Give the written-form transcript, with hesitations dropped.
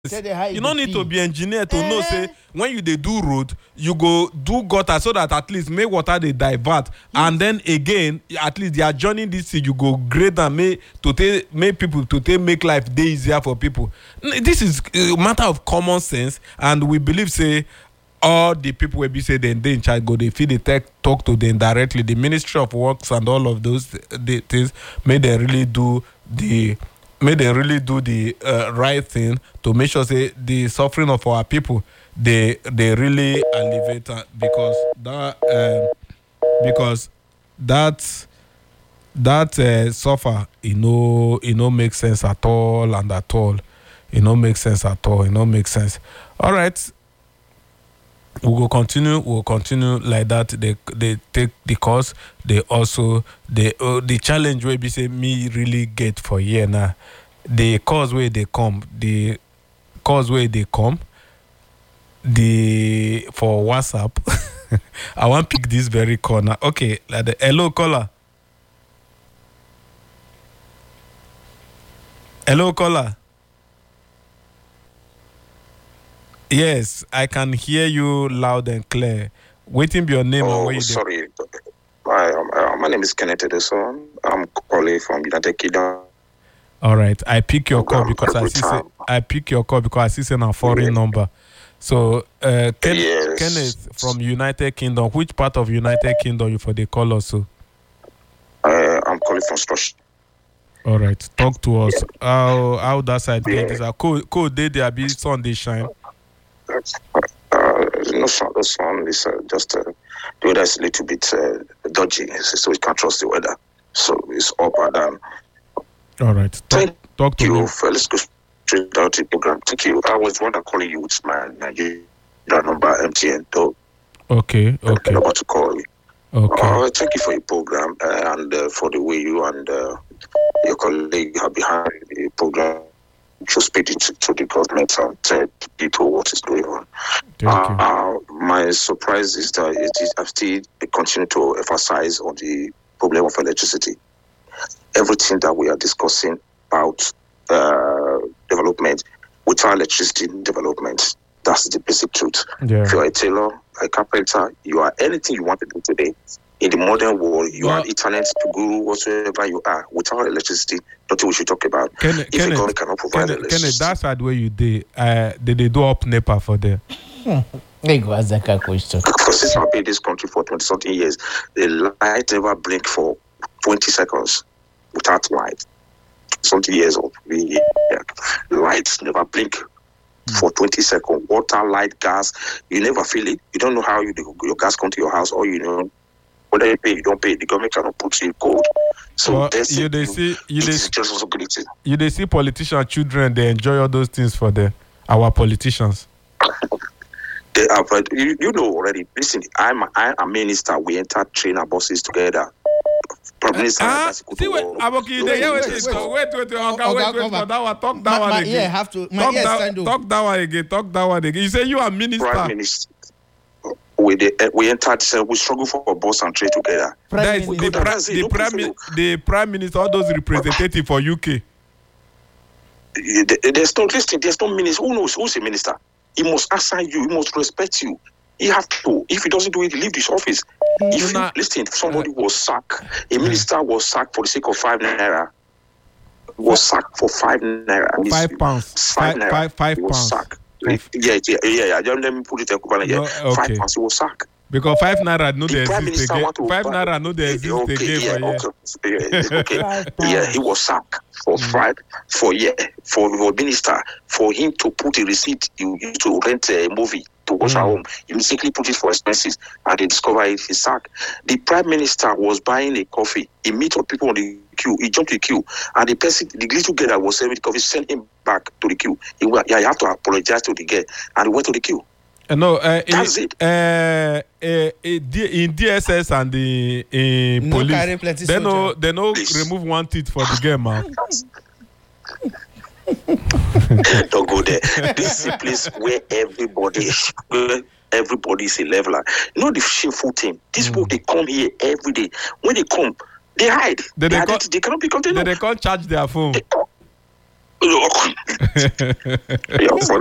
You don't need to be engineer to know say when you they do road, you go do gutter so that at least make water they divert, and then again at least they are joining this thing, you go grade and make people to make life day easier for people. This is a matter of common sense, and we believe say all the people will be say they in charge go they feed the tech talk to them directly. The Ministry of Works and all of those things may they really do the right thing to make sure say the suffering of our people they really alleviate because that suffer it no make sense at all and at all. It no make sense at all. It no make sense. All right. We'll continue like that. They take the course. They also the challenge where we say me really get for year now. The cause where they come, the for WhatsApp. I want to pick this very corner. Okay, like the hello caller. Hello caller. Yes, I can hear you loud and clear. Waiting be your name. Sorry. My name is Kenneth Edison. I'm calling from United Kingdom. All right, I pick your call because I see a foreign number. So, Kenneth from United Kingdom. Which part of United Kingdom you for the call also? I'm calling from Scotland. All right, talk to us. How that side get this? Cold day there be sun they shine. No sun. The sun is just the weather is a little bit dodgy, so we can't trust the weather. So it's up and down. All right. Talk to you. Let's go straight out the program. Thank you. I was one that calling you with my Nigeria number MTN though. Okay. Number to call you. Okay. Thank you for your program and for the way you and your colleague are behind the program. Just speak it to the government and tell people what is going on. Thank you. My surprise is that I still continue to emphasize on the problem of electricity. Everything that we are discussing about development, without electricity development, that's the basic truth. Yeah. If you are a tailor, a carpenter, you are anything you want to do today. In the modern world, you are internet to guru, whatsoever you are. Without electricity, nothing we should talk about. If the government cannot provide electricity. That's the way you did. They do up NEPA for them. There you go, ask that question. Because since I've been in this country for 20-something years, the light never blink for 20 seconds without light. 20 years old. The lights never blink for 20 seconds. Water, light, gas, you never feel it. You don't know how your gas come to your house, or you know whether you pay, you don't pay. The government cannot put you in code. So it's just responsibility. You see politician children, they enjoy all those things for our politicians. They are, but you know already. Listen, I'm a minister. We enter trainer buses together. Prime Minister. See wait, Aboki, wait, talk that one again. Yeah, have to. Talk that one again. You say you are minister. Prime Minister. We entered. We struggle for a bus and train together. The Prime Minister, all those representatives for UK. There's no minister. Who knows who's a minister? He must assign you. He must respect you. He have to. If he doesn't do it, he leave this office. If somebody was sacked, a minister was sacked for the sake of 5 naira. Was sacked for 5 naira. £5. £5. £5. He was sacked. Yeah. Let me put it equivalent here. £5. He was sacked. Because 5 naira no they exist again. 5 naira no they exist again. Okay. Yeah, he was sacked for for minister, for him to put a receipt. You used to rent a movie to watch at home. You basically put it for expenses, and they discover it. He's sacked. The Prime Minister was buying a coffee. He met up people on the queue. He jumped the queue, and the little girl that was serving the coffee sent him back to the queue. He have to apologize to the girl, and he went to the queue. No, that's it. In DSS and the police, they no remove one teeth for the game, man. Don't go there. This is a place where everybody is a leveler. You know the shameful thing. These people, they come here every day. When they come, they hide. They cannot be contained. They can't charge their phone. You're funny.